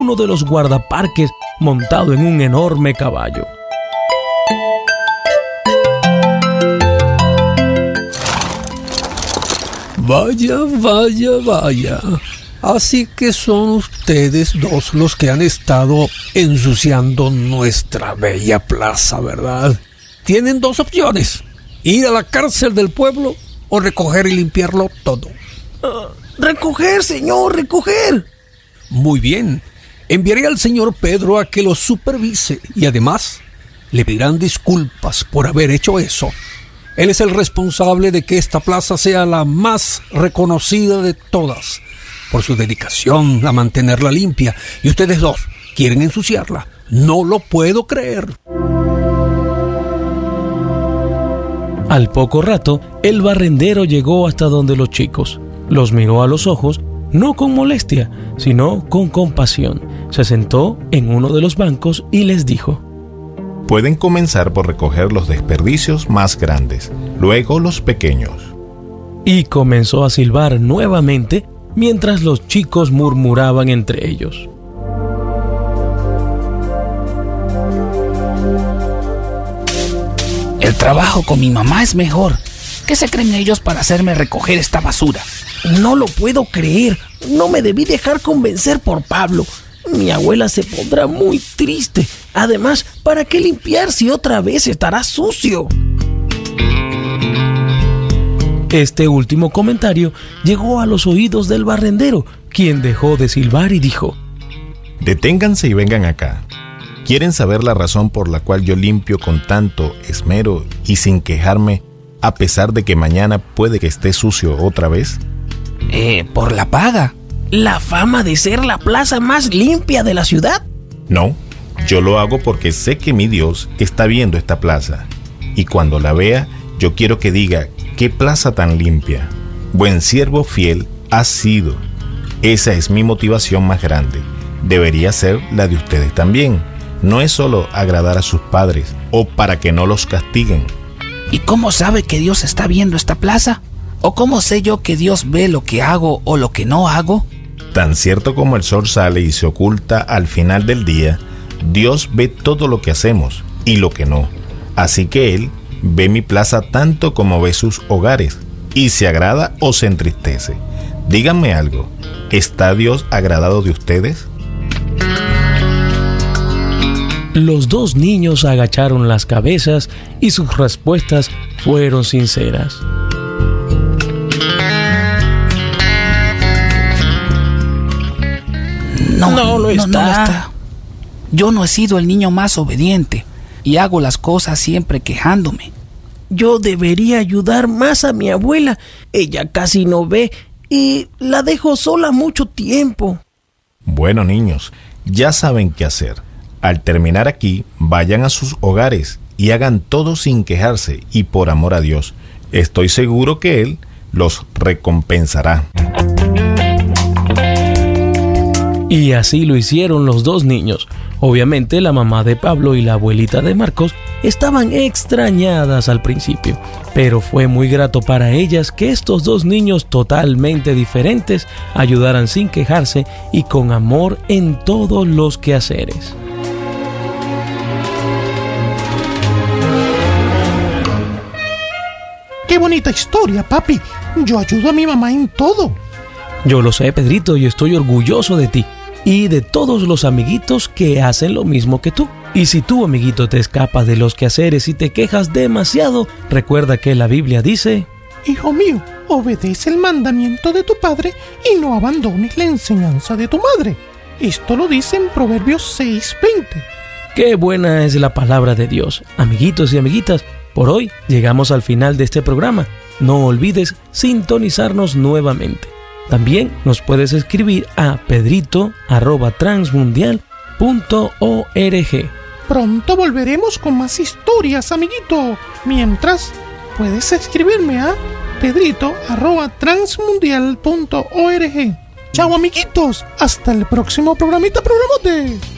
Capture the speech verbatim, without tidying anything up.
uno de los guardaparques montado en un enorme caballo. Vaya, vaya, vaya. Así que son ustedes dos los que han estado ensuciando nuestra bella plaza, ¿verdad? Tienen dos opciones: ir a la cárcel del pueblo o recoger y limpiarlo todo. Uh, recoger, señor, recoger. Muy bien. Enviaré al señor Pedro a que lo supervise y además le pedirán disculpas por haber hecho eso. Él es el responsable de que esta plaza sea la más reconocida de todas por su dedicación a mantenerla limpia. Y ustedes dos quieren ensuciarla. No lo puedo creer. Al poco rato, el barrendero llegó hasta donde los chicos. Los miró a los ojos, no con molestia, sino con compasión. Se sentó en uno de los bancos y les dijo: pueden comenzar por recoger los desperdicios más grandes, luego los pequeños. Y comenzó a silbar nuevamente mientras los chicos murmuraban entre ellos. El trabajo con mi mamá es mejor. ¿Qué se creen ellos para hacerme recoger esta basura? No lo puedo creer. No me debí dejar convencer por Pablo. Mi abuela se pondrá muy triste. Además, ¿para qué limpiar si otra vez estará sucio? Este último comentario llegó a los oídos del barrendero, quien dejó de silbar y dijo: deténganse y vengan acá. ¿Quieren saber la razón por la cual yo limpio con tanto esmero y sin quejarme, a pesar de que mañana puede que esté sucio otra vez? Eh, por la paga. ¿La fama de ser la plaza más limpia de la ciudad? No, yo lo hago porque sé que mi Dios está viendo esta plaza. Y cuando la vea, yo quiero que diga: ¡qué plaza tan limpia! Buen siervo fiel has sido. Esa es mi motivación más grande. Debería ser la de ustedes también. No es solo agradar a sus padres o para que no los castiguen. ¿Y cómo sabe que Dios está viendo esta plaza? ¿O cómo sé yo que Dios ve lo que hago o lo que no hago? Tan cierto como el sol sale y se oculta al final del día, Dios ve todo lo que hacemos y lo que no. Así que Él ve mi plaza tanto como ve sus hogares, y se agrada o se entristece. Díganme algo, ¿está Dios agradado de ustedes? Los dos niños agacharon las cabezas y sus respuestas fueron sinceras. No, no lo está. No, no está. Yo no he sido el niño más obediente y hago las cosas siempre quejándome. Yo debería ayudar más a mi abuela. Ella casi no ve y la dejo sola mucho tiempo. Bueno, niños, ya saben qué hacer. Al terminar aquí, vayan a sus hogares y hagan todo sin quejarse y por amor a Dios. Estoy seguro que Él los recompensará. Y así lo hicieron los dos niños. Obviamente la mamá de Pablo y la abuelita de Marcos estaban extrañadas al principio, pero fue muy grato para ellas que estos dos niños totalmente diferentes ayudaran sin quejarse y con amor en todos los quehaceres. ¡Qué bonita historia, papi! Yo ayudo a mi mamá en todo. Yo lo sé, Pedrito, y estoy orgulloso de ti y de todos los amiguitos que hacen lo mismo que tú. Y si tú, amiguito, te escapas de los quehaceres y te quejas demasiado, recuerda que la Biblia dice: hijo mío, obedece el mandamiento de tu padre y no abandones la enseñanza de tu madre. Esto lo dice en Proverbios seis veinte. Qué buena es la palabra de Dios. Amiguitos y amiguitas, por hoy llegamos al final de este programa. No olvides sintonizarnos nuevamente. También nos puedes escribir a pedrito arroba transmundial punto org. Pronto volveremos con más historias, amiguito. Mientras, puedes escribirme a pedrito arroba transmundial punto org. Chao, amiguitos. Hasta el próximo programita, programote.